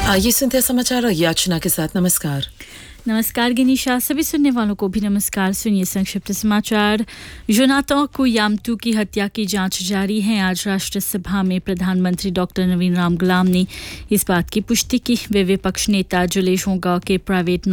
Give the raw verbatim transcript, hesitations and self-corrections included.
आइए सुनते हैं समाचार याचना के साथ। नमस्कार। नमस्कार गिनीशा, सभी सुनने वालों को भी नमस्कार। सुनिए संक्षिप्त समाचार। जोनाथन कुयामटू की हत्या की जांच जारी है। आज राष्ट्रसभा में प्रधानमंत्री डॉक्टर नवीन राम गुलाम ने इस बात की पुष्टि की। वे विपक्ष नेता जुलेश होंगा के प्राइवेट